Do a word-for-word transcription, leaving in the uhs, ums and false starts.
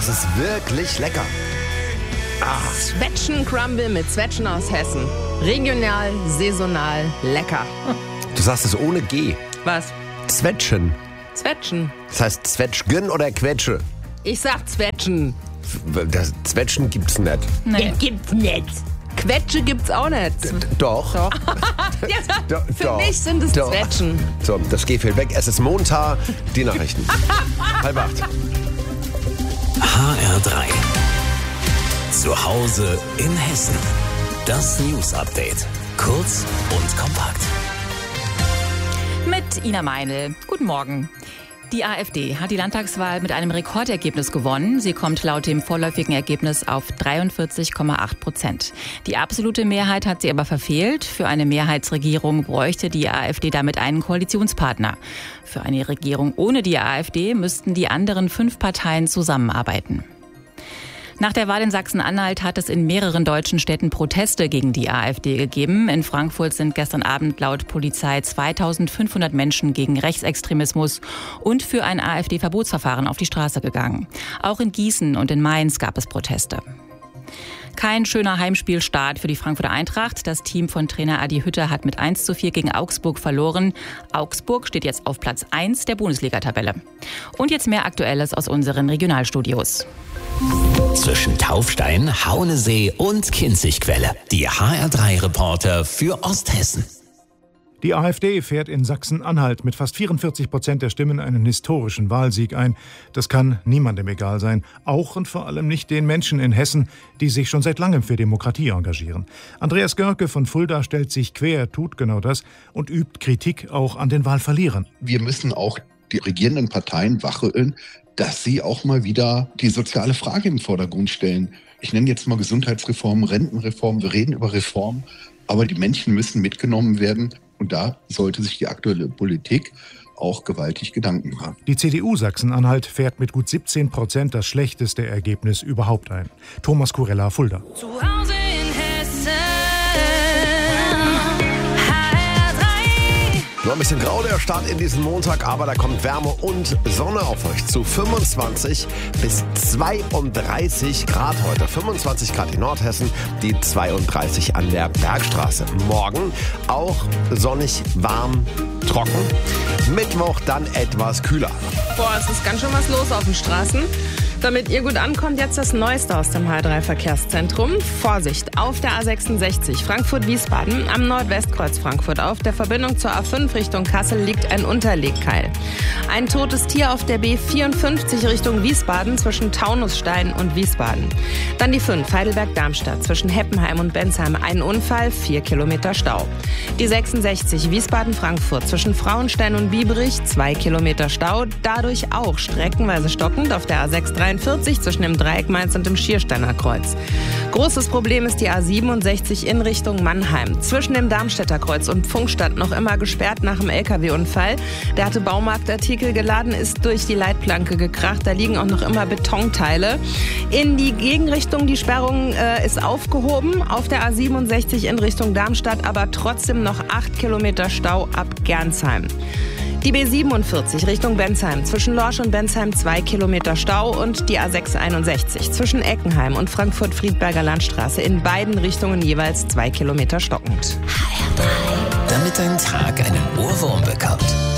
das ist wirklich lecker. Ah. Zwetschgen-Crumble mit Zwetschgen aus Hessen. Regional, saisonal, lecker. Du sagst es ohne G. Was? Zwetschgen. Zwetschgen. Das heißt Zwetschgen oder Quetsche? Ich sag Zwetschgen. Das Zwetschgen gibt's nicht. Nee. Gibt's nicht. Quetsche gibt's auch nicht. D- Doch. Doch. Ja, Do- für doch. mich sind es Doch. Zwetschgen. So, das G fällt weg. Es ist Montag, die Nachrichten. Halb acht. H R drei. Zu Hause in Hessen. Das News Update. Kurz und kompakt. Mit Ina Meinl. Guten Morgen. Die AfD hat die Landtagswahl mit einem Rekordergebnis gewonnen. Sie kommt laut dem vorläufigen Ergebnis auf dreiundvierzig Komma acht Prozent. Die absolute Mehrheit hat sie aber verfehlt. Für eine Mehrheitsregierung bräuchte die AfD damit einen Koalitionspartner. Für eine Regierung ohne die AfD müssten die anderen fünf Parteien zusammenarbeiten. Nach der Wahl in Sachsen-Anhalt hat es in mehreren deutschen Städten Proteste gegen die AfD gegeben. In Frankfurt sind gestern Abend laut Polizei zweitausendfünfhundert Menschen gegen Rechtsextremismus und für ein AfD-Verbotsverfahren auf die Straße gegangen. Auch in Gießen und in Mainz gab es Proteste. Kein schöner Heimspielstart für die Frankfurter Eintracht. Das Team von Trainer Adi Hütter hat mit eins zu vier gegen Augsburg verloren. Augsburg steht jetzt auf Platz eins der Bundesliga-Tabelle. Und jetzt mehr Aktuelles aus unseren Regionalstudios. Zwischen Taufstein, Haunesee und Kinzigquelle. Die H R drei Reporter für Osthessen. Die AfD fährt in Sachsen-Anhalt mit fast vierundvierzig Prozent der Stimmen einen historischen Wahlsieg ein. Das kann niemandem egal sein, auch und vor allem nicht den Menschen in Hessen, die sich schon seit langem für Demokratie engagieren. Andreas Görke von Fulda stellt sich quer, tut genau das und übt Kritik auch an den Wahlverlierern. Wir müssen auch die regierenden Parteien wachrütteln, dass sie auch mal wieder die soziale Frage im Vordergrund stellen. Ich nenne jetzt mal Gesundheitsreform, Rentenreform, wir reden über Reform, aber die Menschen müssen mitgenommen werden und da sollte sich die aktuelle Politik auch gewaltig Gedanken machen. Die C D U Sachsen-Anhalt fährt mit gut siebzehn Prozent das schlechteste Ergebnis überhaupt ein. Thomas Kurella, Fulda. Zu Hause in Hessen. H R drei. Nur ein bisschen grau der Start in diesen Montag, aber da kommt Wärme und Sonne auf euch zu. fünfundzwanzig bis zweiunddreißig Grad heute. fünfundzwanzig Grad in Nordhessen, die zweiunddreißig an der Bergstraße. Morgen auch sonnig, warm, trocken. Mittwoch dann etwas kühler. Boah, es ist ganz schön was los auf den Straßen. Damit ihr gut ankommt, jetzt das Neueste aus dem H drei Verkehrszentrum. Vorsicht, auf der A sechsundsechzig Frankfurt-Wiesbaden am Nordwestkreuz Frankfurt auf der Verbindung zur A fünf Richtung Kassel liegt ein Unterlegkeil. Ein totes Tier auf der B vierundfünfzig Richtung Wiesbaden zwischen Taunusstein und Wiesbaden. Dann die fünf Heidelberg-Darmstadt zwischen Heppenheim und Bensheim. Ein Unfall, vier Kilometer Stau. Die sechsundsechzig Wiesbaden-Frankfurt zwischen Frauenstein und Biebrich, zwei Kilometer Stau. Dadurch auch streckenweise stockend auf der A sechs dreiundvierzig zwischen dem Dreieck Mainz und dem Schiersteiner Kreuz. Großes Problem ist die A siebenundsechzig in Richtung Mannheim. Zwischen dem Darmstädter Kreuz und Pfunkstadt noch immer gesperrt nach dem L K W-Unfall. Der hatte Baumarktartikel geladen, ist durch die Leitplanke gekracht. Da liegen auch noch immer Betonteile. In die Gegenrichtung, die Sperrung äh, ist aufgehoben. Auf der A siebenundsechzig in Richtung Darmstadt, aber trotzdem noch acht Kilometer Stau ab Gernsheim. Die B siebenundvierzig Richtung Bensheim, zwischen Lorsch und Bensheim zwei Kilometer Stau und die A sechshunderteinundsechzig zwischen Eckenheim und Frankfurt-Friedberger Landstraße in beiden Richtungen jeweils zwei Kilometer stockend. H R drei. Damit dein Tag einen Ohrwurm bekommt.